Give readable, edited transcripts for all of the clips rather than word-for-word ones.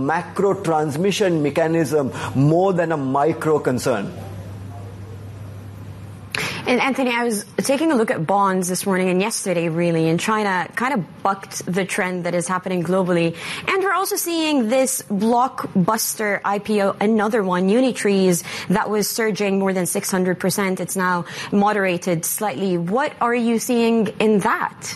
macro transmission mechanism more than a micro concern. And Anthony, I was taking a look at bonds this morning and yesterday, really, and China kind of bucked the trend that is happening globally. And we're also seeing this blockbuster IPO, another one, Unitrees, that was surging more than 600%. It's now moderated slightly. What are you seeing in that?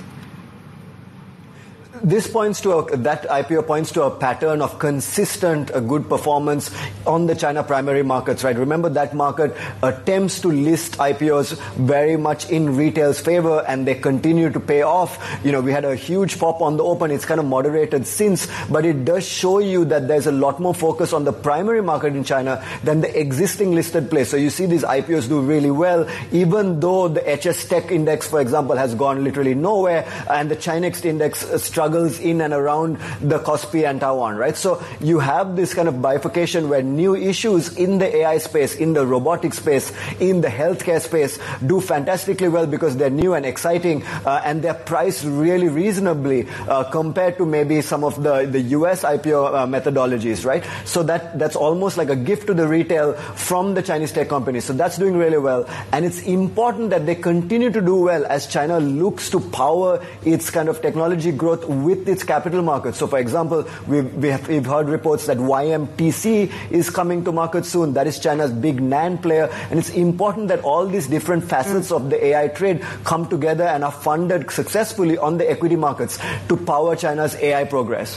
This points to that IPO points to a pattern of consistent good performance on the China primary markets, right? Remember, that market attempts to list IPOs very much in retail's favor, and they continue to pay off. We had a huge pop on the open. It's kind of moderated since, but it does show you that there's a lot more focus on the primary market in China than the existing listed place. So you see these IPOs do really well, even though the HS Tech Index, for example, has gone literally nowhere, and the Chinext Index struggles in and around the Kospi and Taiwan, right? So you have this kind of bifurcation where new issues in the AI space, in the robotic space, in the healthcare space do fantastically well because they're new and exciting, and they're priced really reasonably compared to maybe some of the US IPO methodologies, right? So that's almost like a gift to the retail from the Chinese tech companies. So that's doing really well. And it's important that they continue to do well as China looks to power its kind of technology growth with its capital markets. So, for example, we've heard reports that YMTC is coming to market soon. That is China's big NAND player. And it's important that all these different facets of the AI trade come together and are funded successfully on the equity markets to power China's AI progress.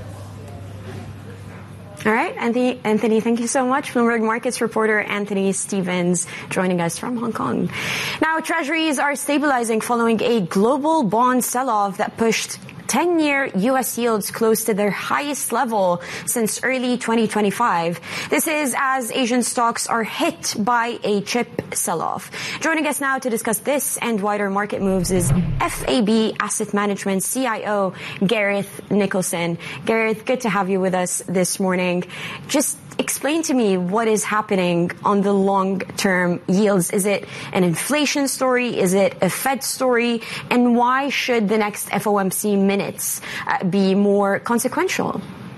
All right, Anthony, thank you so much. Bloomberg Markets reporter Anthony Stevens joining us from Hong Kong. Now, treasuries are stabilizing following a global bond sell-off that pushed 10-year U.S. yields close to their highest level since early 2025. This is as Asian stocks are hit by a chip sell-off. Joining us now to discuss this and wider market moves is FAB Asset Management CIO Gareth Nicholson. Gareth, good to have you with us this morning. Just explain to me what is happening on the long-term yields. Is it an inflation story? Is it a Fed story? And why should the next FOMC minutes be more consequential?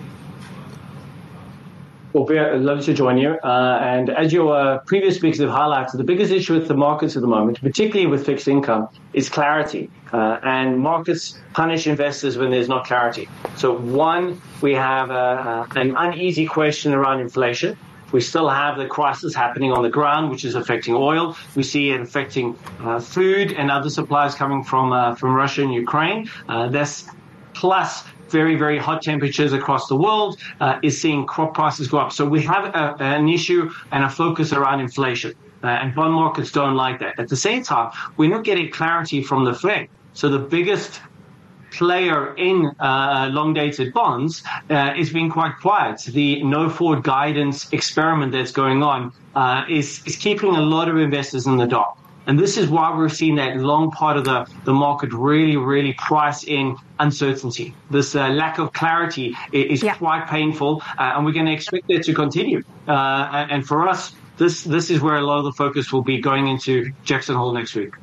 Well, very lovely to join you. And as your previous speakers have highlighted, the biggest issue with the markets at the moment, particularly with fixed income, is clarity. And markets punish investors when there's not clarity. So one, we have an uneasy question around inflation. We still have the crisis happening on the ground, which is affecting oil. We see it affecting food and other supplies coming from Russia and Ukraine. This plus very, very hot temperatures across the world is seeing crop prices go up. So we have an issue and a focus around inflation. And bond markets don't like that. At the same time, we're not getting clarity from the Fed. So the biggest player in long-dated bonds is being quite quiet. The no forward guidance experiment that's going on is keeping a lot of investors in the dark. And this is why we're seeing that long part of the market really, really price in uncertainty. This lack of clarity is quite painful, and we're going to expect it to continue. And for us, this is where a lot of the focus will be going into Jackson Hole next week.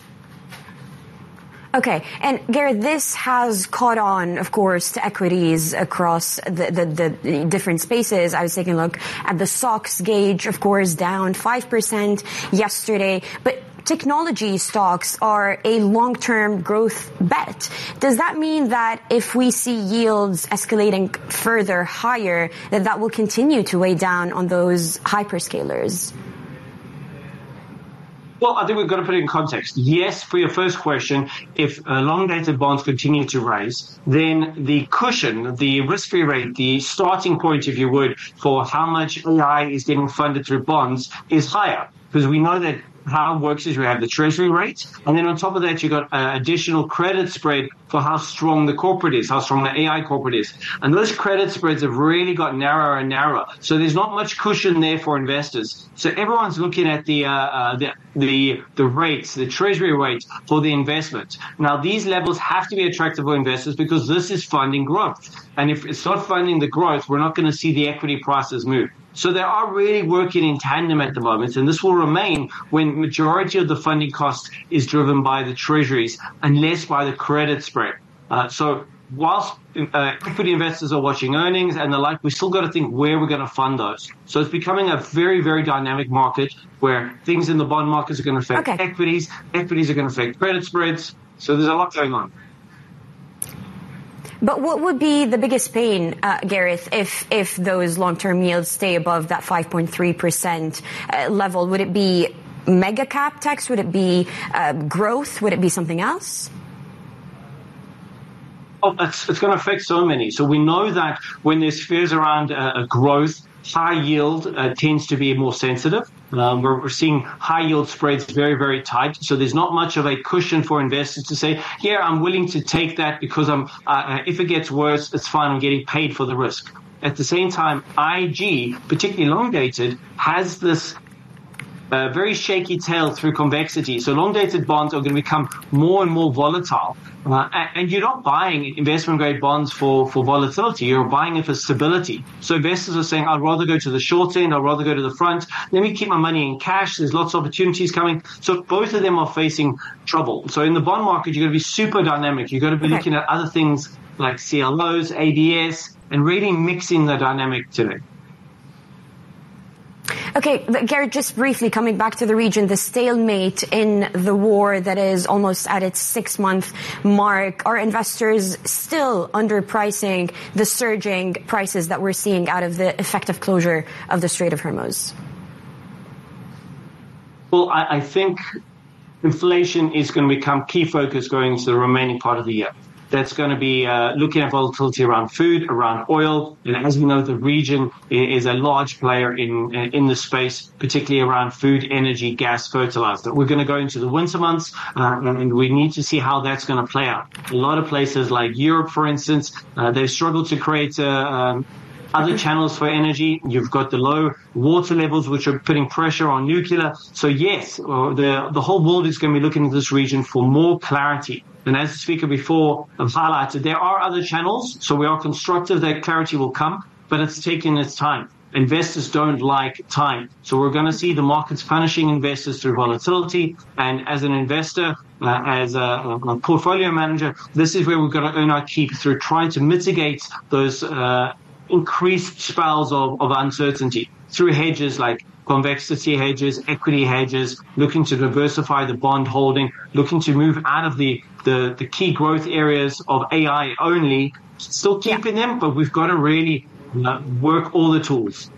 Okay. And Gareth, this has caught on, of course, to equities across the different spaces. I was taking a look at the SOX gauge, of course, down 5% yesterday. But technology stocks are a long-term growth bet. Does that mean that if we see yields escalating further higher, that will continue to weigh down on those hyperscalers? Well, I think we've got to put it in context. Yes, for your first question, if long-dated bonds continue to rise, then the cushion, the risk-free rate, the starting point, if you would, for how much AI is getting funded through bonds is higher. Because we know that how it works is we have the treasury rate, and then on top of that, you've got additional credit spread for how strong the corporate is, how strong the AI corporate is. And those credit spreads have really got narrower and narrower. So there's not much cushion there for investors. So everyone's looking at the rates, the treasury rate for the investment. Now, these levels have to be attractive for investors because this is funding growth. And if it's not funding the growth, we're not going to see the equity prices move. So they are really working in tandem at the moment, and this will remain when majority of the funding cost is driven by the treasuries and less by the credit spread. So whilst equity investors are watching earnings and the like. We still got to think where we're going to fund those. So it's becoming a very, very dynamic market where things in the bond markets are going to affect equities are going to affect credit spreads. So there's a lot going on. But what would be the biggest pain, Gareth, if those long-term yields stay above that 5.3% level? Would it be mega cap tax? Would it be growth? Would it be something else? Oh, it's going to affect so many. So we know that when there's fears around growth, high yield tends to be more sensitive. We're seeing high yield spreads very, very tight. So there's not much of a cushion for investors to say, yeah, I'm willing to take that because if it gets worse, it's fine. I'm getting paid for the risk. At the same time, IG, particularly long dated, has this very shaky tail through convexity. So long-dated bonds are going to become more and more volatile. And you're not buying investment-grade bonds for volatility. You're buying it for stability. So investors are saying, I'd rather go to the short end. I'd rather go to the front. Let me keep my money in cash. There's lots of opportunities coming. So both of them are facing trouble. So in the bond market, you've got to be super dynamic. You've got to be looking at other things like CLOs, ABS, and really mixing the dynamic today. Okay, Gareth, just briefly coming back to the region, the stalemate in the war that is almost at its 6-month mark. Are investors still underpricing the surging prices that we're seeing out of the effective closure of the Strait of Hormuz? Well, I think inflation is going to become key focus going into the remaining part of the year. That's going to be looking at volatility around food, around oil. And as we know, the region is a large player in the space, particularly around food, energy, gas, fertilizer. We're going to go into the winter months, and we need to see how that's going to play out. A lot of places like Europe, for instance, they've struggled to create other channels for energy. You've got the low water levels, which are putting pressure on nuclear. So yes, the whole world is going to be looking at this region for more clarity. And as the speaker before highlighted, there are other channels. So we are constructive that clarity will come, but it's taking its time. Investors don't like time. So we're going to see the markets punishing investors through volatility. And as an investor, as a portfolio manager, this is where we've got to earn our keep through trying to mitigate those increased spells of uncertainty through hedges like convexity hedges, equity hedges, looking to diversify the bond holding, looking to move out of the key growth areas of AI only, still keeping them, but we've got to really work all the tools.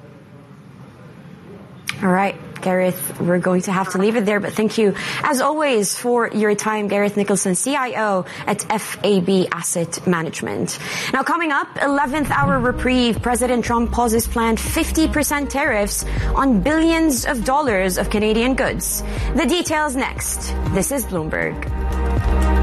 All right, Gareth, we're going to have to leave it there, but thank you, as always, for your time. Gareth Nicholson, CIO at FAB Asset Management. Now, coming up, 11th hour reprieve. President Trump pauses planned 50% tariffs on billions of dollars of Canadian goods. The details next. This is Bloomberg.